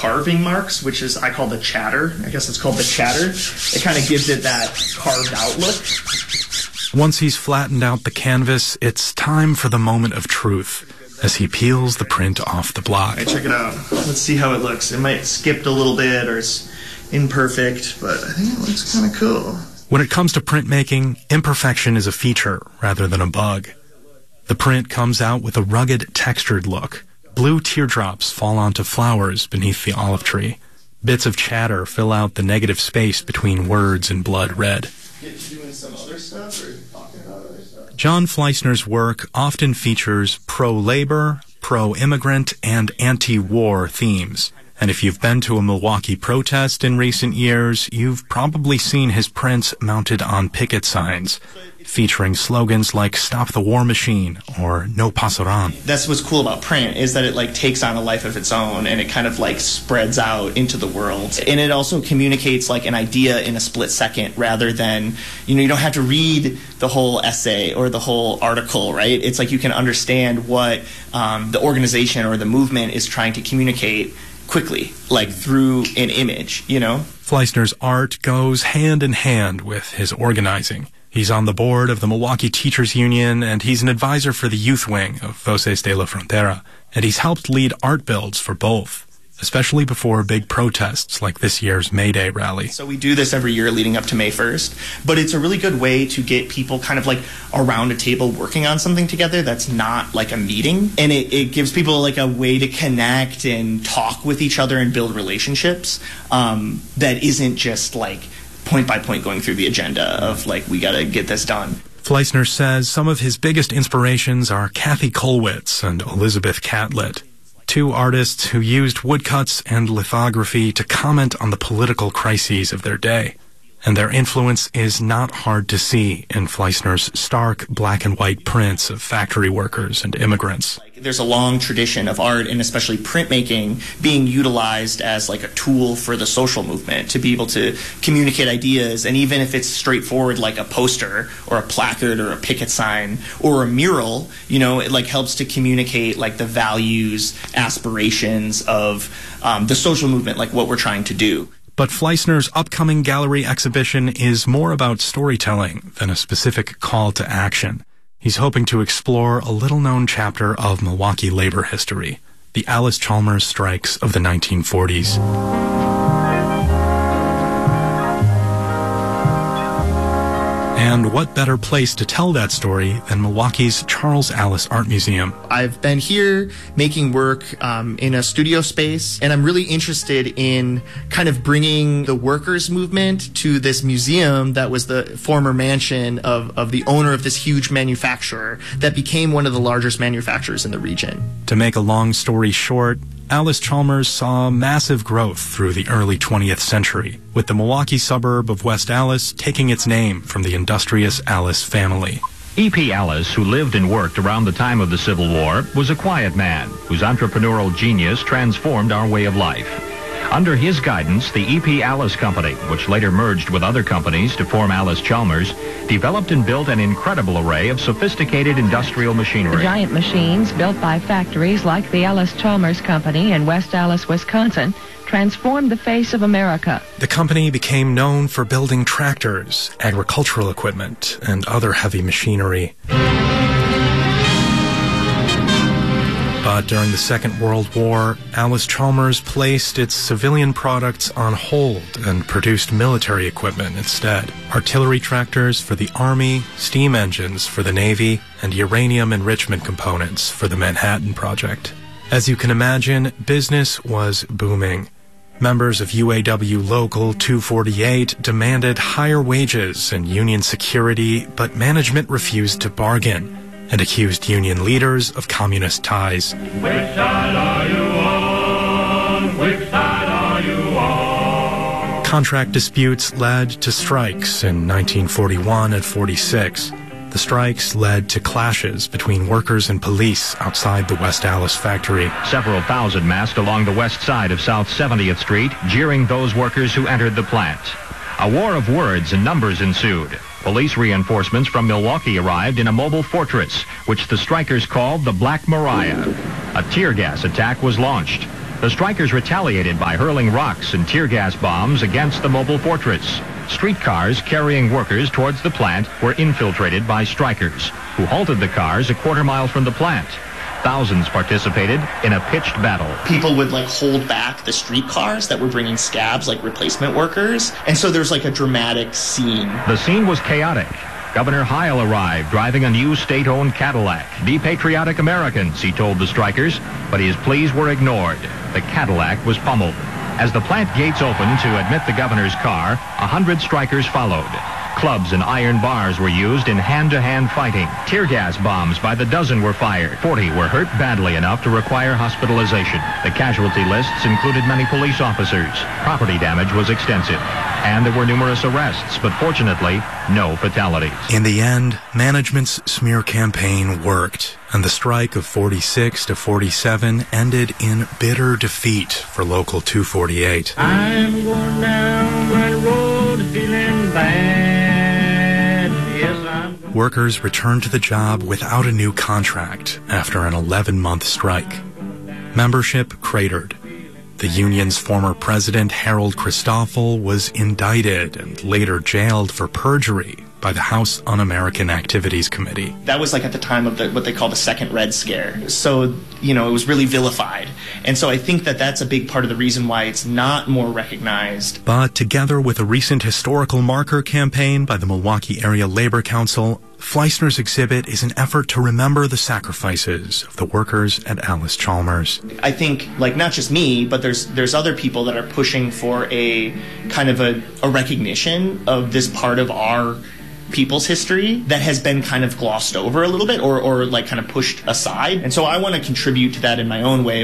carving marks, which is, I call the chatter. I guess it's called the chatter. It kind of gives it that carved out look. Once he's flattened out the canvas, it's time for the moment of truth as he peels the print off the block. Right, check it out. Let's see how it looks. It might skipped a little bit or it's imperfect, but I think it looks kind of cool. When it comes to printmaking, imperfection is a feature rather than a bug. The print comes out with a rugged, textured look. Blue teardrops fall onto flowers beneath the olive tree. Bits of chatter fill out the negative space between words in blood red. Doing some other stuff or talking about other stuff? John Fleissner's work often features pro-labor, pro-immigrant, and anti-war themes. And if you've been to a Milwaukee protest in recent years, you've probably seen his prints mounted on picket signs, featuring slogans like "Stop the War Machine" or "No Pasaran." That's what's cool about print, is that it like takes on a life of its own and it kind of like spreads out into the world. And it also communicates like an idea in a split second rather than, you don't have to read the whole essay or the whole article, right? It's like you can understand what the organization or the movement is trying to communicate quickly, like through an image, Fleissner's art goes hand in hand with his organizing. He's on the board of the Milwaukee Teachers Union, and he's an advisor for the youth wing of Voces de la Frontera, and he's helped lead art builds for both, especially before big protests like this year's May Day rally. So we do this every year leading up to May 1st, but it's a really good way to get people kind of like around a table working on something together that's not like a meeting, and it gives people like a way to connect and talk with each other and build relationships that isn't just like point by point going through the agenda of like, we got to get this done. Fleissner says some of his biggest inspirations are Kathy Kollwitz and Elizabeth Catlett, two artists who used woodcuts and lithography to comment on the political crises of their day. And their influence is not hard to see in Fleissner's stark black and white prints of factory workers and immigrants. There's a long tradition of art, and especially printmaking, being utilized as like a tool for the social movement to be able to communicate ideas. And even if it's straightforward like a poster or a placard or a picket sign or a mural, it like helps to communicate like the values, aspirations of the social movement, like what we're trying to do. But Fleissner's upcoming gallery exhibition is more about storytelling than a specific call to action. He's hoping to explore a little-known chapter of Milwaukee labor history, the Allis-Chalmers strikes of the 1940s. And what better place to tell that story than Milwaukee's Charles Allis Art Museum? I've been here making work in a studio space, and I'm really interested in kind of bringing the workers' movement to this museum that was the former mansion of the owner of this huge manufacturer that became one of the largest manufacturers in the region. To make a long story short, Allis-Chalmers saw massive growth through the early 20th century, with the Milwaukee suburb of West Allis taking its name from the industrious Allis family. E.P. Allis, who lived and worked around the time of the Civil War, was a quiet man whose entrepreneurial genius transformed our way of life. Under his guidance, the E.P. Allis Company, which later merged with other companies to form Allis-Chalmers, developed and built an incredible array of sophisticated industrial machinery. The giant machines built by factories like the Allis-Chalmers Company in West Allis, Wisconsin, transformed the face of America. The company became known for building tractors, agricultural equipment, and other heavy machinery. But during the Second World War, Allis-Chalmers placed its civilian products on hold and produced military equipment instead. Artillery tractors for the Army, steam engines for the Navy, and uranium enrichment components for the Manhattan Project. As you can imagine, business was booming. Members of UAW Local 248 demanded higher wages and union security, but management refused to bargain and accused union leaders of communist ties. Which side are you on? Which side are you on? Contract disputes led to strikes in 1941 and 46. The strikes led to clashes between workers and police outside the West Allis factory. Several thousand massed along the west side of South 70th Street, jeering those workers who entered the plant. A war of words and numbers ensued. Police reinforcements from Milwaukee arrived in a mobile fortress, which the strikers called the Black Maria. A tear gas attack was launched. The strikers retaliated by hurling rocks and tear gas bombs against the mobile fortress. Streetcars carrying workers towards the plant were infiltrated by strikers, who halted the cars a quarter-mile from the plant. Thousands participated in a pitched battle. People would like hold back the streetcars that were bringing scabs, like replacement workers. And so there's like a dramatic scene. The scene was chaotic. Governor Heil arrived driving a new state-owned Cadillac. Be patriotic Americans, he told the strikers, but his pleas were ignored. The Cadillac was pummeled. As the plant gates opened to admit the governor's car, 100 strikers followed. Clubs and iron bars were used in hand-to-hand fighting. Tear gas bombs by the dozen were fired. 40 were hurt badly enough to require hospitalization. The casualty lists included many police officers. Property damage was extensive. And there were numerous arrests, but fortunately, no fatalities. In the end, management's smear campaign worked, and the strike of 46 to 47 ended in bitter defeat for Local 248. I'm going down that road feeling bad. Yes, I'm going. Workers returned to the job without a new contract after an 11-month strike. Membership cratered. The union's former president, Harold Christoffel, was indicted and later jailed for perjury by the House Un-American Activities Committee. That was like at the time of what they call the Second Red Scare. So, it was really vilified. And so I think that that's a big part of the reason why it's not more recognized. But together with a recent historical marker campaign by the Milwaukee Area Labor Council, Fleissner's exhibit is an effort to remember the sacrifices of the workers at Allis-Chalmers. I think, not just me, but there's other people that are pushing for a kind of a recognition of this part of our people's history that has been kind of glossed over a little bit or kind of pushed aside. And so I want to contribute to that in my own way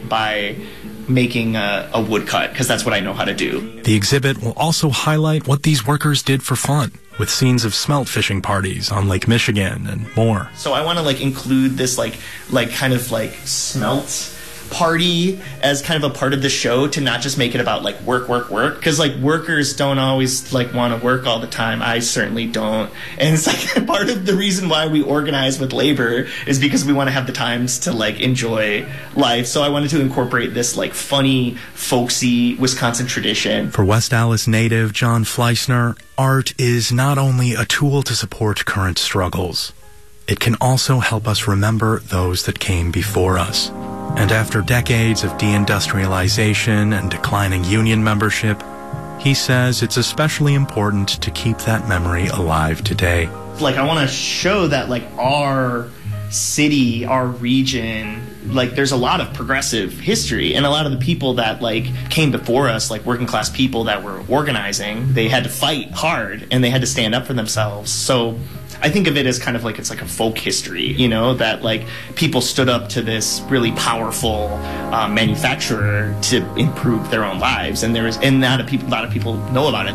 by making a woodcut, because that's what I know how to do. The exhibit will also highlight what these workers did for fun, with scenes of smelt fishing parties on Lake Michigan and more. So I want to include this kind of smelt party as kind of a part of the show, to not just make it about work, because workers don't always want to work all the time. I certainly don't. And it's part of the reason why we organize with labor is because we want to have the times to enjoy life. So I wanted to incorporate this funny, folksy Wisconsin tradition. For West Allis native John Fleissner, art is not only a tool to support current struggles, it can also help us remember those that came before us. And after decades of deindustrialization and declining union membership, he says it's especially important to keep that memory alive today. I want to show that our city, our region, there's a lot of progressive history, and a lot of the people that came before us, working class people that were organizing, they had to fight hard and they had to stand up for themselves. So I think of it as kind of it's a folk history, that people stood up to this really powerful manufacturer to improve their own lives, and not a lot of people know about it.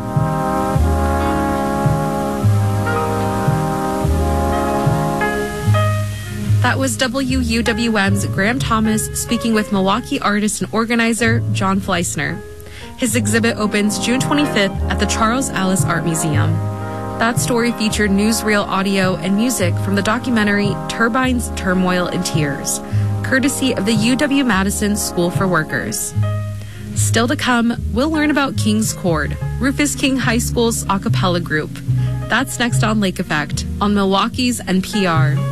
That was WUWM's Graham Thomas speaking with Milwaukee artist and organizer John Fleissner. His exhibit opens June 25th at the Charles Allis Art Museum. That story featured newsreel audio and music from the documentary Turbines, Turmoil, and Tears, courtesy of the UW-Madison School for Workers. Still to come, we'll learn about King's Chord, Rufus King High School's a cappella group. That's next on Lake Effect on Milwaukee's NPR.